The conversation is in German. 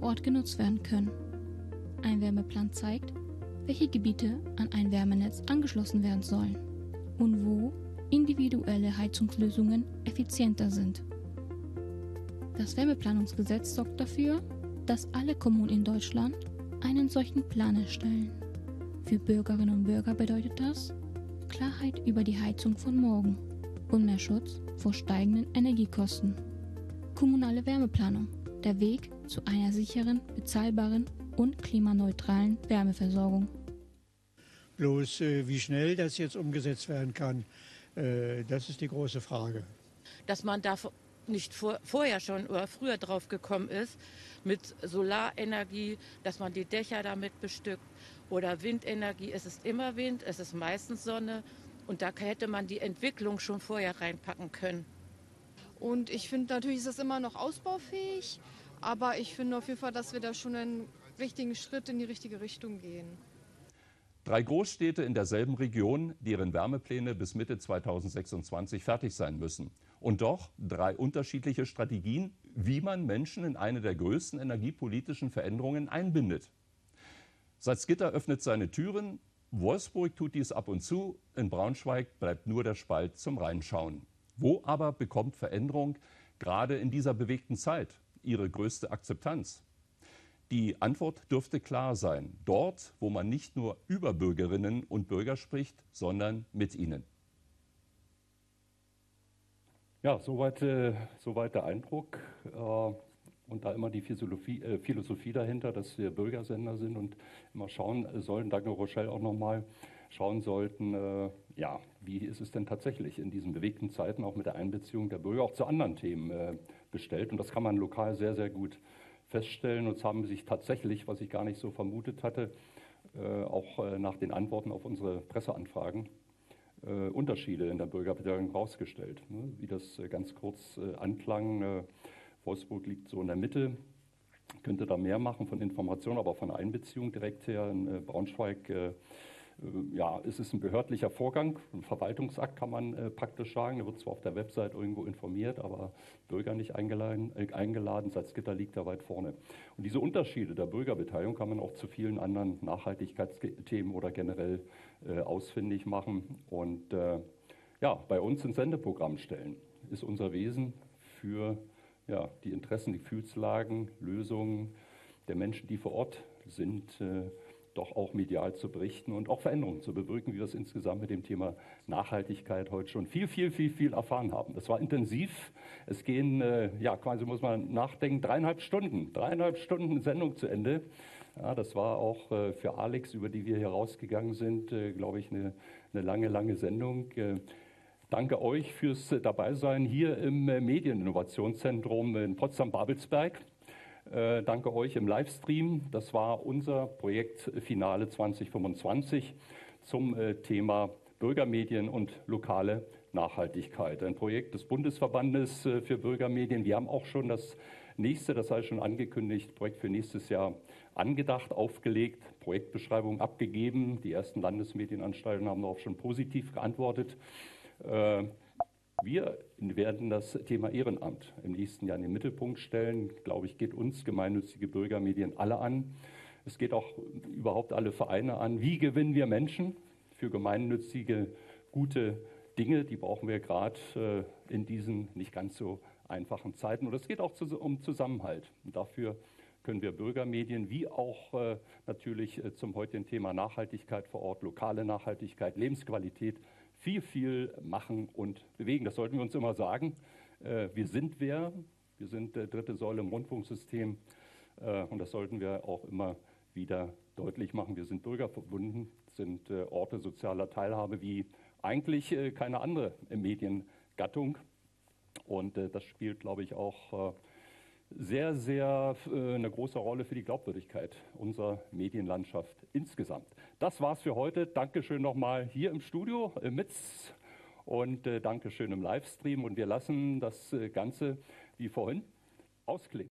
vor Ort genutzt werden können. Ein Wärmeplan zeigt, welche Gebiete an ein Wärmenetz angeschlossen werden sollen und wo individuelle Heizungslösungen effizienter sind. Das Wärmeplanungsgesetz sorgt dafür, dass alle Kommunen in Deutschland einen solchen Plan erstellen. Für Bürgerinnen und Bürger bedeutet das Klarheit über die Heizung von morgen und mehr Schutz vor steigenden Energiekosten. Kommunale Wärmeplanung, der Weg zu einer sicheren, bezahlbaren und klimaneutralen Wärmeversorgung. Bloß wie schnell das jetzt umgesetzt werden kann, das ist die große Frage. Dass man da nicht vorher schon oder früher drauf gekommen ist, mit Solarenergie, dass man die Dächer damit bestückt oder Windenergie. Es ist immer Wind, es ist meistens Sonne und da hätte man die Entwicklung schon vorher reinpacken können. Und ich finde natürlich ist das immer noch ausbaufähig, aber ich finde auf jeden Fall, dass wir da schon einen richtigen Schritt in die richtige Richtung gehen. 3 Großstädte in derselben Region, deren Wärmepläne bis Mitte 2026 fertig sein müssen. Und doch 3 unterschiedliche Strategien, wie man Menschen in eine der größten energiepolitischen Veränderungen einbindet. Salzgitter öffnet seine Türen, Wolfsburg tut dies ab und zu, in Braunschweig bleibt nur der Spalt zum Reinschauen. Wo aber bekommt Veränderung gerade in dieser bewegten Zeit ihre größte Akzeptanz? Die Antwort dürfte klar sein. Dort, wo man nicht nur über Bürgerinnen und Bürger spricht, sondern mit ihnen. Ja, soweit der Eindruck. Und da immer die Philosophie dahinter, dass wir Bürgersender sind und immer schauen sollen, danke Rochelle auch nochmal, schauen sollten, ja, wie ist es denn tatsächlich in diesen bewegten Zeiten auch mit der Einbeziehung der Bürger auch zu anderen Themen bestellt. Und das kann man lokal sehr, sehr gut feststellen. Und es haben sich tatsächlich, was ich gar nicht so vermutet hatte, auch nach den Antworten auf unsere Presseanfragen, Unterschiede in der Bürgerbeteiligung herausgestellt. Wie das ganz kurz anklang, Wolfsburg liegt so in der Mitte, könnte da mehr machen von Informationen, aber von Einbeziehung direkt her. In Braunschweig ja, ist es ein behördlicher Vorgang, ein Verwaltungsakt kann man praktisch sagen. Da wird zwar auf der Website irgendwo informiert, aber Bürger nicht eingeladen. Salzgitter liegt da weit vorne. Und diese Unterschiede der Bürgerbeteiligung kann man auch zu vielen anderen Nachhaltigkeitsthemen oder generell ausfindig machen. Und ja, bei uns ins Sendeprogramm stellen ist unser Wesen für ja, die Interessen, die Gefühlslagen, Lösungen der Menschen, die vor Ort sind, doch auch medial zu berichten und auch Veränderungen zu bewirken, wie wir es insgesamt mit dem Thema Nachhaltigkeit heute schon viel erfahren haben. Das war intensiv. Es gehen, ja, quasi muss man nachdenken, 3,5 Stunden Sendung zu Ende. Ja, das war auch für Alex, über die wir hier rausgegangen sind, glaube ich, eine lange Sendung. Danke euch fürs Dabeisein hier im Medieninnovationszentrum in Potsdam-Babelsberg. Danke euch im Livestream. Das war unser Projekt Finale 2025 zum Thema Bürgermedien und lokale Nachhaltigkeit. Ein Projekt des Bundesverbandes für Bürgermedien. Wir haben auch schon das nächste, das heißt schon angekündigt, Projekt für nächstes Jahr angedacht, aufgelegt, Projektbeschreibung abgegeben. Die ersten Landesmedienanstalten haben darauf schon positiv geantwortet. Wir werden das Thema Ehrenamt im nächsten Jahr in den Mittelpunkt stellen. Glaube ich, geht uns gemeinnützige Bürgermedien alle an. Es geht auch überhaupt alle Vereine an. Wie gewinnen wir Menschen für gemeinnützige, gute Dinge? Die brauchen wir gerade in diesen nicht ganz so einfachen Zeiten. Und es geht auch um Zusammenhalt. Und dafür können wir Bürgermedien wie auch natürlich zum heutigen Thema Nachhaltigkeit vor Ort, lokale Nachhaltigkeit, Lebensqualität, viel machen und bewegen. Das sollten wir uns immer sagen. Wir sind wer? Wir sind dritte Säule im Rundfunksystem und das sollten wir auch immer wieder deutlich machen. Wir sind bürgerverbunden, sind Orte sozialer Teilhabe wie eigentlich keine andere Mediengattung und das spielt, glaube ich, auch sehr eine große Rolle für die Glaubwürdigkeit unserer Medienlandschaft insgesamt. Das war's für heute. Dankeschön nochmal hier im Studio im MITS und Dankeschön im Livestream. Und wir lassen das Ganze wie vorhin ausklingen.